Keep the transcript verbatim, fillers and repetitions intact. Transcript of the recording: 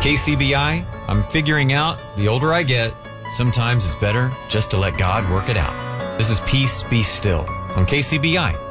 K C B I, I'm figuring out the older I get, sometimes it's better just to let God work it out. This is Peace Be Still on K C B I.